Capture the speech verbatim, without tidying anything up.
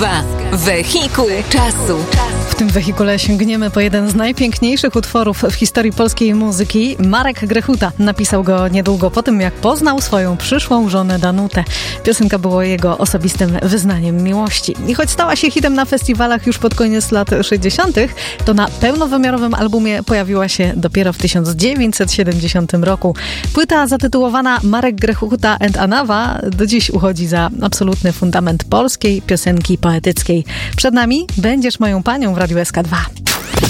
dwa. Wehikuł czasu. W tym wehikule sięgniemy po jeden z najpiękniejszych utworów w historii polskiej muzyki. Marek Grechuta napisał go niedługo po tym, jak poznał swoją przyszłą żonę Danutę. Piosenka była jego osobistym wyznaniem miłości. I choć stała się hitem na festiwalach już pod koniec lat sześćdziesiątych, to na pełnowymiarowym albumie pojawiła się dopiero w tysiąc dziewięćset siedemdziesiątym roku. Płyta zatytułowana Marek Grechuta and Anawa do dziś uchodzi za absolutny fundament polskiej piosenki poetyckiej. Przed nami Będziesz moją panią w Radiu S K dwa.